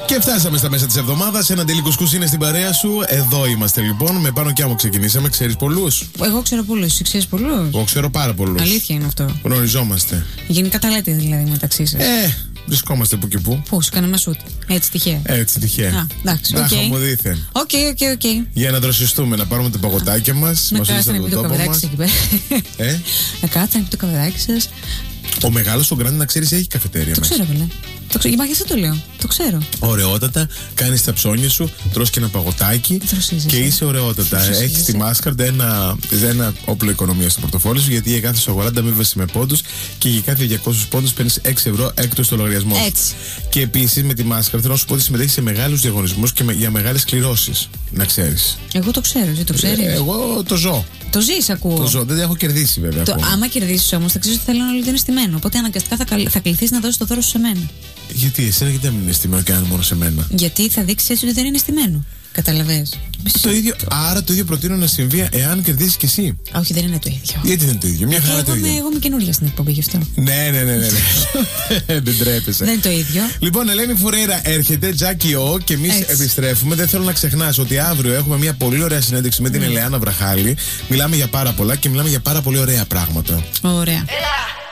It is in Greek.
Και φτάσαμε στα μέσα της εβδομάδας. Ένα τελικό κουσκούς είναι στην παρέα σου. Εδώ είμαστε λοιπόν. Με Πάνω και Άμμο ξεκινήσαμε. Ξέρεις πολλούς? Εγώ ξέρω πολλούς. Εσύ ξέρεις πολλούς? Εγώ ξέρω πάρα πολλούς. Αλήθεια είναι αυτό. Γνωριζόμαστε. Γενικά τα λέτε δηλαδή μεταξύ σας? Βρισκόμαστε που και που. Πού, σε κανένα σούτ. Έτσι τυχαία. Έτσι τυχαία. Α, εντάξει. Να χαμοδίθεν. Οκ. Για να δροσιστούμε, να πάρουμε τα παγωτάκια μας. Να κάτσετε με το καβεδάκι σας εκεί πέρα. Να κάτσετε με το καβεδάκι σας. Ο μεγάλος ο Γκράντι, να ξέρεις, έχει καφετέρια το μέσα. Ξέρω, βέβαια. Μα γιατί το λέω. Το ξέρω. Ωραιότατα, κάνεις τα ψώνια σου, τρως και ένα παγωτάκι και είσαι ωραιότατα. Έχεις τη Mastercard, ένα όπλο οικονομία στο πορτοφόλι σου, γιατί για κάθε σου αγορά ανταμείβεσαι με πόντους και για κάθε 200 πόντους παίρνεις 6 ευρώ έκτος στο λογαριασμό. Έτσι. Και επίσης με τη Mastercard θέλω να σου πω ότι συμμετέχεις σε μεγάλους διαγωνισμούς και για μεγάλες κληρώσεις. Να ξέρεις. Εγώ το ξέρω, εσύ το ξέρεις? Εγώ το ζω. Το ζεις, ακούω. Το ζω, δεν έχω κερδίσει βέβαια. Άμα κερδίσεις όμως, θα ξέρεις ότι θέλω να είναι στημένο. Οπότε αναγκαστικά θα κληθείς να δώσεις το δώρο σου σε μένα. Γιατί εσένα γιατί δεν είναι στημένο και αν είναι μόνο σε μένα? Γιατί θα δείξει έτσι ότι δεν είναι στημένο. Καταλαβες. Άρα το ίδιο προτείνω να συμβεί εάν κερδίσεις κι εσύ. Όχι, δεν είναι το ίδιο. Γιατί δεν είναι το ίδιο? Μια χαρά το ίδιο. Εγώ είμαι καινούργια στην εκπομπή γι' αυτό. Ναι. Δεν τρέπεσαι. Δεν είναι το ίδιο. Λοιπόν, Ελένη Φουρέιρα έρχεται, Τζάκι Ο, και εμείς επιστρέφουμε. Δεν θέλω να ξεχνάς ότι αύριο έχουμε μια πολύ ωραία συνέντευξη με την Ελεάνα Βραχάλη. Μιλάμε για πάρα πολλά και μιλάμε για πάρα πολύ ωραία πράγματα. Ωραία.